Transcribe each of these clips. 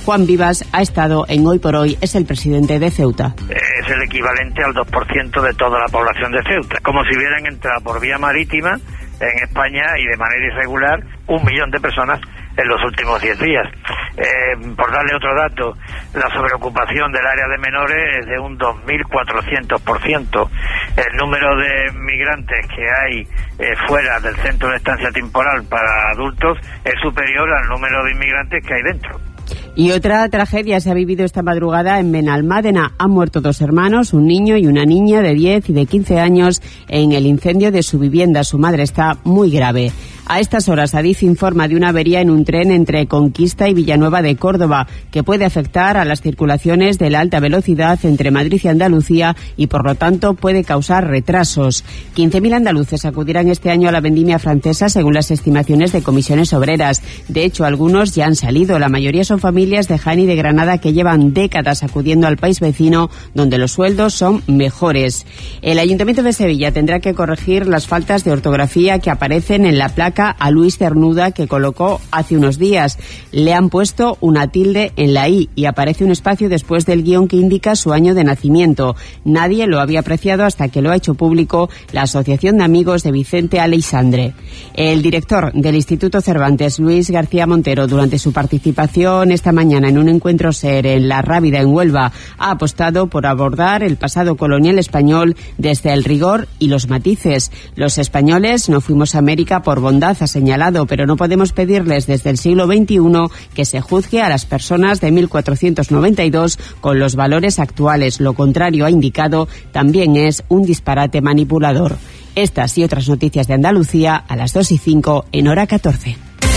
Juan Vivas ha estado en Hoy por Hoy, es el presidente de Ceuta. Es el equivalente al 2% de toda la población de Ceuta, como si hubieran entrado por vía marítima en España y de manera irregular 1 millón de personas en los últimos 10 días. Por darle otro dato, la sobreocupación del área de menores es de un 2.400%. El número de migrantes que hay fuera del centro de estancia temporal para adultos es superior al número de inmigrantes que hay dentro. Y otra tragedia se ha vivido esta madrugada en Benalmádena. Han muerto 2 hermanos, un niño y una niña de 10 y de 15 años en el incendio de su vivienda. Su madre está muy grave. A estas horas, Adif informa de una avería en un tren entre Conquista y Villanueva de Córdoba, que puede afectar a las circulaciones de la alta velocidad entre Madrid y Andalucía y, por lo tanto, puede causar retrasos. 15.000 andaluces acudirán este año a la vendimia francesa, según las estimaciones de comisiones obreras. De hecho, algunos ya han salido. La mayoría son familias de Jaén y de Granada que llevan décadas acudiendo al país vecino, donde los sueldos son mejores. El Ayuntamiento de Sevilla tendrá que corregir las faltas de ortografía que aparecen en la placa a Luis Cernuda que colocó hace unos días. Le han puesto una tilde en la I y aparece un espacio después del guión que indica su año de nacimiento. Nadie lo había apreciado hasta que lo ha hecho público la Asociación de Amigos de Vicente Aleixandre. El director del Instituto Cervantes, Luis García Montero, durante su participación esta mañana en un encuentro SER en La Rábida, en Huelva, ha apostado por abordar el pasado colonial español desde el rigor y los matices. Los españoles no fuimos a América por bondad, ha señalado, pero no podemos pedirles desde el siglo XXI que se juzgue a las personas de 1492 con los valores actuales. Lo contrario, ha indicado, también es un disparate manipulador. Estas y otras noticias de Andalucía a las 2:05 en hora 14.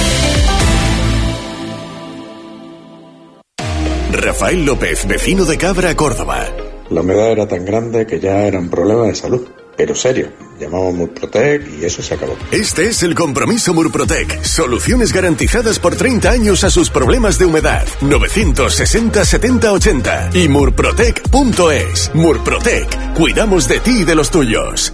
Rafael López, vecino de Cabra, Córdoba. La humedad era tan grande que ya era un problema de salud. Pero serio, llamamos Murprotec y eso se acabó. Este es el compromiso Murprotec. Soluciones garantizadas por 30 años a sus problemas de humedad. 960 70 80 y murprotec.es. Murprotec. Cuidamos de ti y de los tuyos.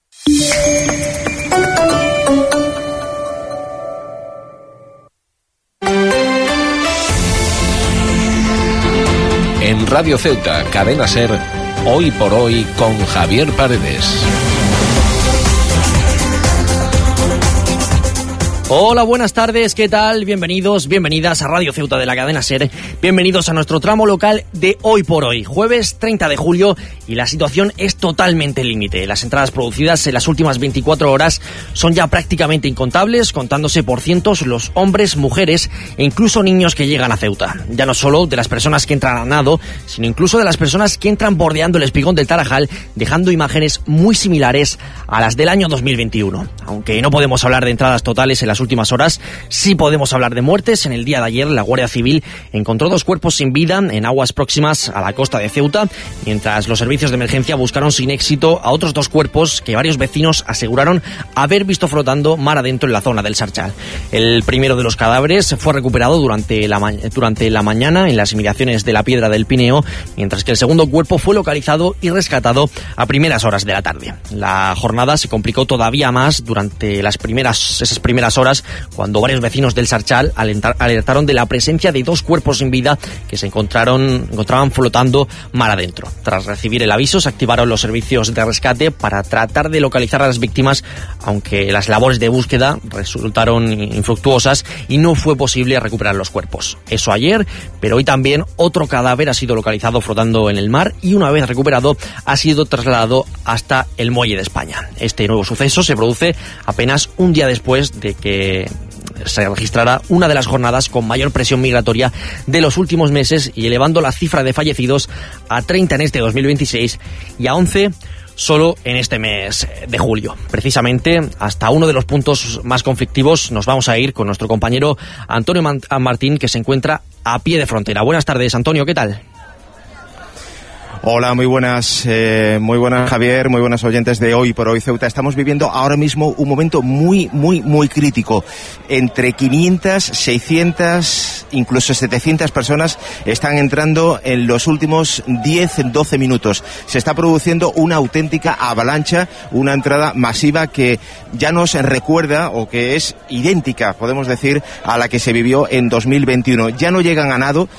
En Radio Ceuta, Cadena SER, Hoy por Hoy con Javier Paredes. Hola, buenas tardes, ¿qué tal? Bienvenidos, bienvenidas a Radio Ceuta de la cadena SER. Bienvenidos a nuestro tramo local de Hoy por Hoy, jueves 30 de julio, y la situación es totalmente límite. Las entradas producidas en las últimas 24 horas son ya prácticamente incontables, contándose por cientos los hombres, mujeres e incluso niños que llegan a Ceuta. Ya no solo de las personas que entran a nado, sino incluso de las personas que entran bordeando el espigón del Tarajal, dejando imágenes muy similares a las del año 2021. Aunque no podemos hablar de entradas totales en las últimas horas, sí podemos hablar de muertes. En el día de ayer, la Guardia Civil encontró 2 cuerpos sin vida en aguas próximas a la costa de Ceuta, mientras los servicios de emergencia buscaron sin éxito a otros 2 cuerpos que varios vecinos aseguraron haber visto flotando mar adentro en la zona del Sarchal. El primero de los cadáveres fue recuperado durante la mañana en las inmediaciones de la Piedra del Pineo, mientras que el segundo cuerpo fue localizado y rescatado a primeras horas de la tarde. La jornada se complicó todavía más durante esas primeras horas, cuando varios vecinos del Sarchal alertaron de la presencia de 2 cuerpos sin vida que se encontraban flotando mar adentro. Tras recibir el aviso, se activaron los servicios de rescate para tratar de localizar a las víctimas, aunque las labores de búsqueda resultaron infructuosas y no fue posible recuperar los cuerpos. Eso ayer, pero hoy también otro cadáver ha sido localizado flotando en el mar y, una vez recuperado, ha sido trasladado hasta el Muelle de España. Este nuevo suceso se produce apenas un día después de que se registrará una de las jornadas con mayor presión migratoria de los últimos meses y elevando la cifra de fallecidos a 30 en este 2026 y a 11 solo en este mes de julio. Precisamente hasta uno de los puntos más conflictivos nos vamos a ir con nuestro compañero Antonio Martín, que se encuentra a pie de frontera. Buenas tardes, Antonio, ¿qué tal? Hola, muy buenas Javier, muy buenas oyentes de Hoy por Hoy Ceuta. Estamos viviendo ahora mismo un momento muy crítico. Entre 500, 600, incluso 700 personas están entrando en los últimos 10-12 minutos. Se está produciendo una auténtica avalancha, una entrada masiva que ya nos recuerda, o que es idéntica, podemos decir, a la que se vivió en 2021. Ya no llegan a nado,